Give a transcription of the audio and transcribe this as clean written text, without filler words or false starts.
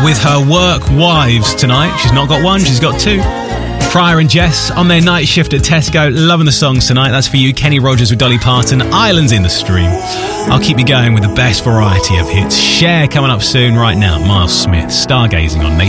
with her work wives tonight. She's not got one, she's got two. Pryor and Jess on their night shift at Tesco. Loving the songs tonight. That's for you. Kenny Rogers with Dolly Parton. Islands in the Stream. I'll keep you going with the best variety of hits. Cher coming up soon. Right now, Miles Smith, Stargazing on Nation.